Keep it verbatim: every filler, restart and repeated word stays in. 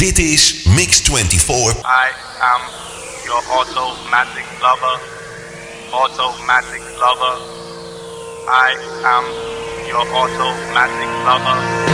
Dit is Mix twenty-four. I am your automatic lover. Automatic lover. I am your automatic lover.